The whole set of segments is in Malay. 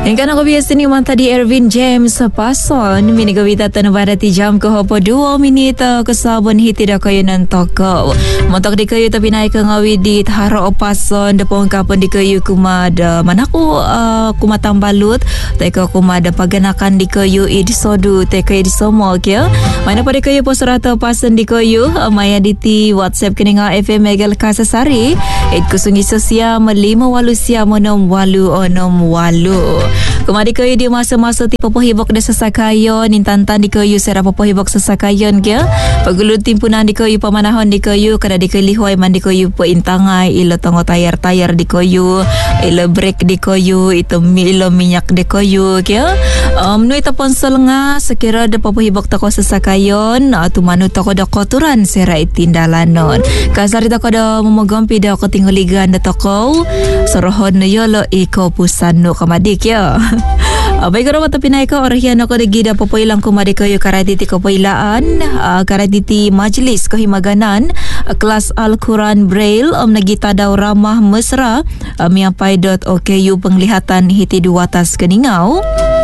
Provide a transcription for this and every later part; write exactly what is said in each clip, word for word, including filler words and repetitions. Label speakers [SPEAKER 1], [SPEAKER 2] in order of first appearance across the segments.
[SPEAKER 1] Yang kan aku biasa ni man tadi Ervin James Pason mini gawita tanubara ti jam ko hopo dua minit ke sabon hiti da kayo nan toko. Montok di kayo tapi naik ke ngawi di Haro Pason depong kapon di kayo kumada manaku uh, kumatang balut teka kumada paganakan di kayo id sodu teka id somo kya. Mana pada kayo po surata pason di kayo maya di ti WhatsApp keninga F M Megal Kasasari id kusungi sosial lima walu siam onom walu onom walu. Kemari kayu di masa-masa ti popohibok de sesakayon nintantan di kayu sera popohibok sesakayon kya pagulu timpunan di kayu pamanahon di kayu kada di kelihoi man di kayu po intangai ilo tongo tayar-tayar di kayu ilo break di kayu itu ilo minyak di kayu kya um, nui tapon selnga sekira de popohibok toko sesakayon atu manu toko da koturan sera itindalanon kasari toko da momogompi da ko tinggoligan da toko sorohon na yolo iko pusano kamadik ya. Baik kalau tapi naik ke orang yang nak ada gida popoilang kumari kayu karaditi kepoilaan karaditi majlis kehimaganan kelas Al-Quran Braille om nagita daw ramah mesra miapai dot oku penglihatan hiti dua atas keningau.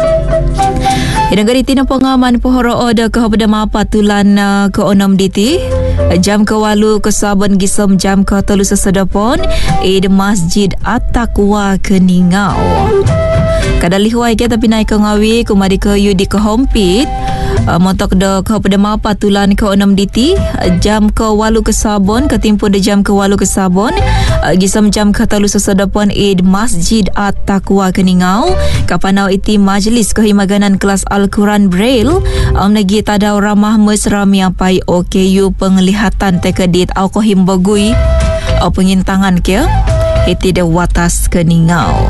[SPEAKER 1] Yang negeri tina pengaman pohoro oda ke pada mapa tulan ke onom diti jam ke walu ke sabon gisom jam ke telu sesedapon id masjid At-Taqwa keningau. Kadali huai ke tapi naik ke ngawi kumari ke yu di ke hompit uh, montok do ke pada mapa tulan ke onom diti jam ke walu ke sabon ketimpu de jam ke walu ke sabon uh, gisam jam ke telu sesedapon id masjid At-Taqwa keningau kapanau iti majlis kehimaganan kelas Al-Quran Braille um, nagi tadau ramah mesra miapai oku penglihatan tekedit au ko himbagui au pengintangan ke iti de watas keningau.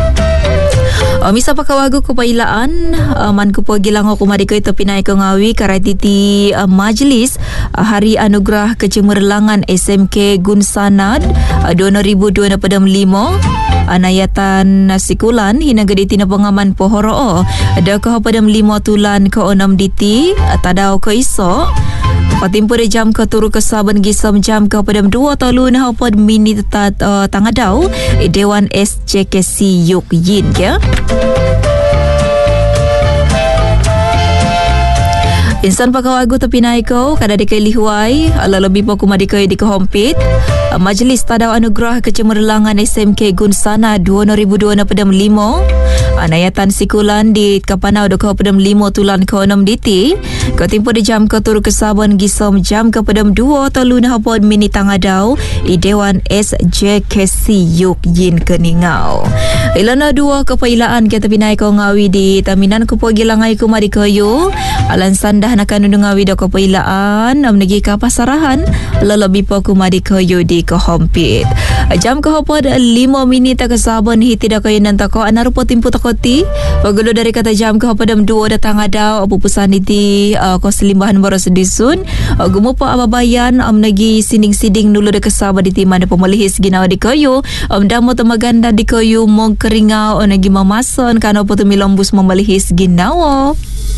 [SPEAKER 1] Uh, misa pakawagu ko pailaan uh, man ko po gilango kumari ko ito pinay ko ngawi karatiti uh, majlis uh, Hari Anugerah Kecemerlangan S M K Gunsanad uh, dua ribu dua puluh lima anayatan nasikulan hinagadi tina pengaman pohoro ada ko padam lima tulan ko onam diti uh, tadau ko iso patimpo de jam ke turu ke saban gisam jam ke padam dua talu na hapad mini tetat uh, tangadau Dewan S J K C Yuk Yin ya. Insan pakawagu tapi naik kau kada dikai lihuai ala lebih po kumadi kai di kehompit majlis tadau anugerah kecemerlangan S M K Gunsana dua ribu dua puluh lima anayatan sikulan di kapanau do ko pedam lima tulan ko enam diti ko timpo di jam ke turu ke sabon gisom jam ke pedam dua talu na hapon mini tangadau i Dewan S J K C Yuk Yin keningau ilana dua kepailaan kita pinai ko ngawi di taminan ko po gilangai kumadi kayu alan sandah nakan ngawi do kepailaan am negi ka pasarahan lelebi po kumadi kayu di ko hompit jam ke hapon lima minit ke sabon hiti da kayu nan tako anarupo timpo tako ti pagulu dari kata jam ke padam dua datang ada pupusan iti uh, kos limbahan baru sedisun uh, gumupo ababayan am um, nagi sinding-sinding dulu de kesaba di timana pemelihis ginawa di kayu um, damo temaganda di kayu mong keringau o nagi mamason kano po tumilombus memelihis ginawa.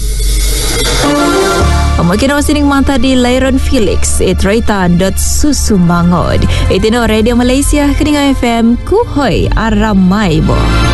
[SPEAKER 1] Mungkin awak sining manta di Lairon Felix itraitan dot susumangod itino Radio Malaysia keninga F M kuhoy aramay bo.